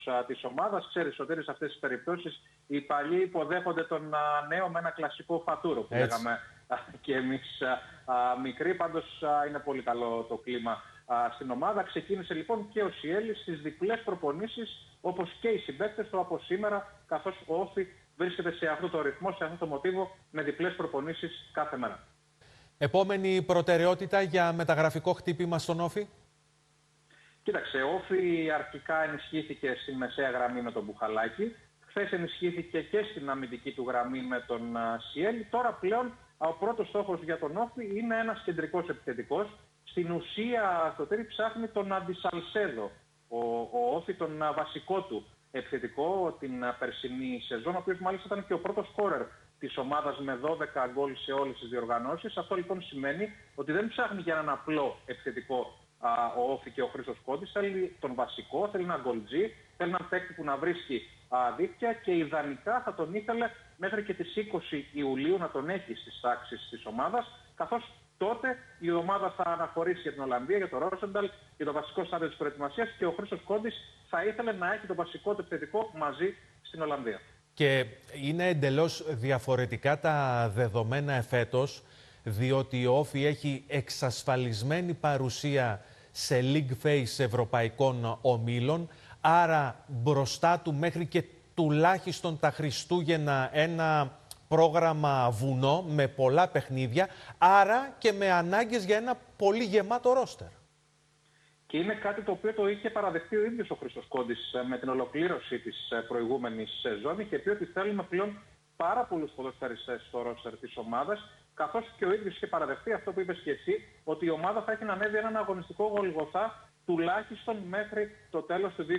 της ομάδας. Ξέρεις, Σωτήρη, σε αυτές τις περιπτώσεις οι παλιοί υποδέχονται τον νέο με ένα κλασικό φατούρο που λέγαμε και εμείς μικροί. Πάντως είναι πολύ καλό το κλίμα στην ομάδα. Ξεκίνησε λοιπόν και ο Σιέλης στις διπλές προπονήσεις, όπως και οι συμπαίκτες του από σήμερα, καθώς ο Όφη βρίσκεται σε αυτό το ρυθμό, σε αυτό το μοτίβο, με διπλές προπονήσεις κάθε μέρα. Επόμενη προτεραιότητα για μεταγραφικό χτύπημα στον Όφη. Κοίταξε, ο Όφη αρχικά ενισχύθηκε στη μεσαία γραμμή με τον Μπουχαλάκη. Χθες ενισχύθηκε και στην αμυντική του γραμμή με τον Σιέλη. Τώρα πλέον ο πρώτος στόχος για τον Όφη είναι ένας κεντρικός επιθετικός. Στην ουσία, Σωτήρη, ψάχνει τον Αντισαλσέδο, ο Όφη, τον βασικό του επιθετικό την περσινή σεζόν, ο οποίος μάλιστα ήταν και ο πρώτος σκόρερ της ομάδας με 12 γκολ σε όλες τις διοργανώσεις. Αυτό λοιπόν σημαίνει ότι δεν ψάχνει για έναν απλό επιθετικό ο Όφη και ο Χρήστος Κόντης. Θέλει τον βασικό, θέλει έναν γκολτζή, θέλει έναν παίκτη που να βρίσκει δίκτυα και ιδανικά θα τον ήθελε μέχρι και τις 20 Ιουλίου να τον έχει στις τάξεις της ομάδας, καθώς τότε η ομάδα θα αναχωρήσει για την Ολλανδία, για το Ρόσενταλ, για το βασικό στάδιο της προετοιμασίας και ο Χρήστος Κόντης θα ήθελε να έχει το βασικό του επιθετικό μαζί στην Ολλανδία. Και είναι εντελώς διαφορετικά τα δεδομένα εφέτος, διότι ο Όφη έχει εξασφαλισμένη παρουσία σε league phase ευρωπαϊκών ομίλων, άρα μπροστά του μέχρι και τουλάχιστον τα Χριστούγεννα ένα πρόγραμμα βουνό με πολλά παιχνίδια, άρα και με ανάγκες για ένα πολύ γεμάτο ρόστερ. Και είναι κάτι το οποίο το είχε παραδεχτεί ο ίδιος ο Χρήστος Κόντης με την ολοκλήρωση της προηγούμενης σεζόν. Είχε πει ότι θέλουμε πλέον πάρα πολλούς ποδοσφαιριστές στο ρόστερ της ομάδας, καθώς και ο ίδιος είχε παραδεχτεί αυτό που είπες και εσύ, ότι η ομάδα θα έχει να ανέβει έναν αγωνιστικό γολγοθά τουλάχιστον μέχρι το τέλος του 2026.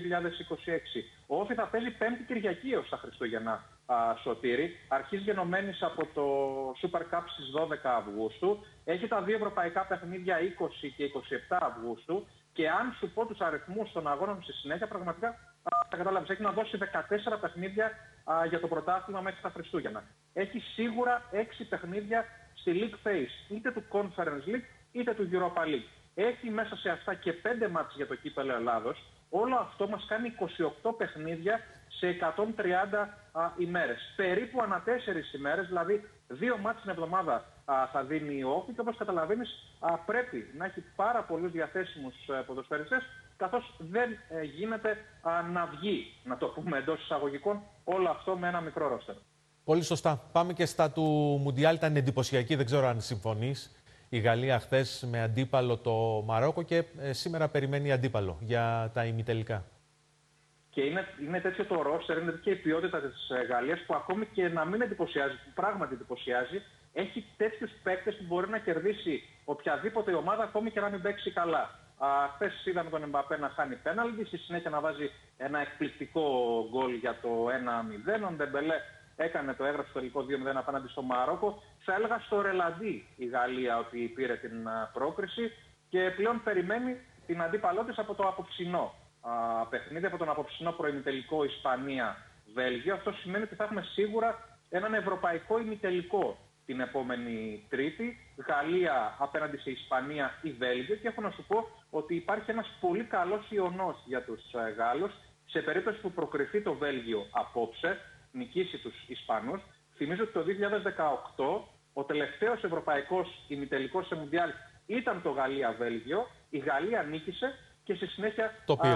Ο Όφη θα παίζει Πέμπτη Κυριακή ως τα Χριστούγεννα, Σωτήρη. Αρχίζει γενομένης από το Super Cup στις 12 Αυγούστου. Έχει τα δύο ευρωπαϊκά παιχνίδια 20 και 27 Αυγούστου. Και αν σου πω τους αριθμούς των αγώνων στη συνέχεια, πραγματικά θα καταλάβεις, έχει να δώσει 14 παιχνίδια για το πρωτάθλημα μέχρι τα Χριστούγεννα. Έχει σίγουρα 6 παιχνίδια στη League Phase, είτε του Conference League είτε του Europa League. Έχει μέσα σε αυτά και 5 μάτς για το κύπελλο Ελλάδος. Όλο αυτό μας κάνει 28 παιχνίδια σε 130 ημέρες. Περίπου ανά 4 ημέρες, δηλαδή 2 μάτς την εβδομάδα θα δίνει ο Όφη, και όπως καταλαβαίνεις πρέπει να έχει πάρα πολλούς διαθέσιμους ποδοσφαιριστές, καθώς δεν γίνεται να βγει, να το πούμε εντός εισαγωγικών, όλο αυτό με ένα μικρό ρόστερ. Πολύ σωστά. Πάμε και στα του Μουντιάλ. Ήταν εντυπωσιακή, δεν ξέρω αν συμφωνείς. Η Γαλλία χθες με αντίπαλο το Μαρόκο και σήμερα περιμένει αντίπαλο για τα ημιτελικά. Και είναι τέτοιο το ρόστερ, είναι τέτοια η ποιότητα της Γαλλίας που ακόμη και να μην εντυπωσιάζει, που πράγματι εντυπωσιάζει, έχει τέτοιους παίκτες που μπορεί να κερδίσει οποιαδήποτε ομάδα ακόμη και να μην παίξει καλά. Χθες είδαμε τον Εμπαπέ να χάνει πέναλτι, στη συνέχεια να βάζει ένα εκπληκτικό γκολ για το 1-0. Ο Ντεμπελέ έκανε το έγραψε το τελικό 2-0 απέναντι στο Μαρόκο. Θα έλεγα στο ρελαντί η Γαλλία ότι πήρε την πρόκριση και πλέον περιμένει την αντίπαλό της από το απόψινό παιχνίδι, από τον απόψινό προημιτελικό Ισπανία-Βέλγιο. Αυτό σημαίνει ότι θα έχουμε σίγουρα έναν ευρωπαϊκό ημιτελικό την επόμενη Τρίτη, Γαλλία απέναντι σε Ισπανία ή Βέλγιο, και έχω να σου πω ότι υπάρχει ένας πολύ καλός ιονός για τους Γάλλους σε περίπτωση που προκριθεί το Βέλγιο απόψε, νικήσει τους Ισπανούς. Θυμίζω ότι το 2018 ο τελευταίος ευρωπαϊκός ημιτελικός σε Μουντιάλ ήταν το Γαλλία-Βέλγιο, η Γαλλία νίκησε και στη συνέχεια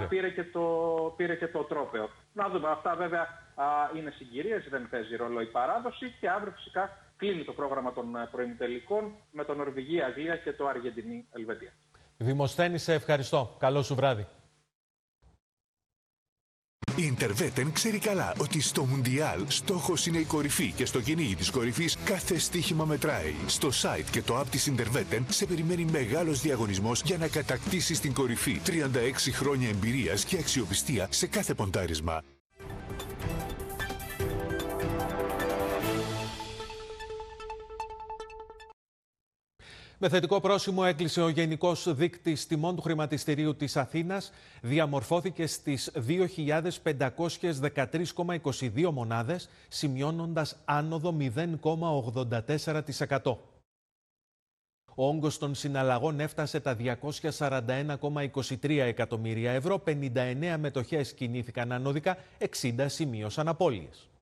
πήρε και το τρόπαιο. Να δούμε, αυτά βέβαια είναι συγκυρίες, δεν παίζει ρόλο η παράδοση, και αύριο φυσικά κλείνει το πρόγραμμα των προημιτελικών με το Νορβηγία-Αγγλία και το Αργεντινή-Ελβετία. Δημοσθένη, σε ευχαριστώ. Καλό σου βράδυ. Η Interveten ξέρει καλά ότι στο Μουντιάλ στόχος είναι η κορυφή και στο κυνήγι της κορυφής κάθε στοίχημα μετράει. Στο site και το app της Interveten σε περιμένει μεγάλος διαγωνισμός για να κατακτήσεις την κορυφή. 36 χρόνια εμπειρίας και αξιοπιστία σε κάθε ποντάρισμα. Με θετικό πρόσημο έκλεισε ο Γενικός Δείκτης Τιμών του Χρηματιστηρίου της Αθήνας. Διαμορφώθηκε στις 2.513,22 μονάδες, σημειώνοντας άνοδο 0,84%. Ο όγκος των συναλλαγών έφτασε τα 241,23 εκατομμύρια ευρώ, 59 μετοχές κινήθηκαν ανώδικα, 60 σημείωσαν απώλειες.